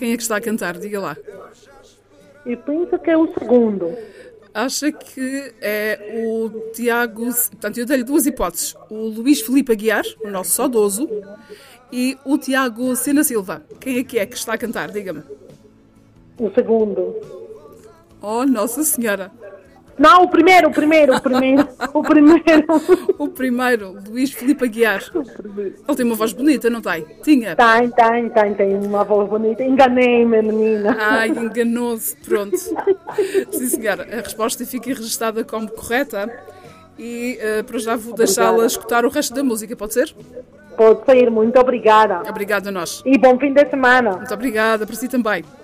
Quem é que está a cantar? Diga lá. Eu penso que é o segundo. Acha que é o Tiago... Portanto, eu dei-lhe duas hipóteses. O Luís Filipe Aguiar, o nosso saudoso, e o Tiago Sena Silva. Quem é que está a cantar? Diga-me. O segundo. Oh, Nossa Senhora. Não, o primeiro. O primeiro, Luís Filipe Aguiar. Ele tem uma voz bonita, não tem? Tinha. Tem uma voz bonita. Enganei-me, menina. Ai, enganou-se. Pronto. Sim, senhora. A resposta fica registada como correta. E para já vou deixá-la escutar o resto da música, pode ser? Pode ser, muito obrigada. Obrigada a nós. E bom fim de semana. Muito obrigada, para si também.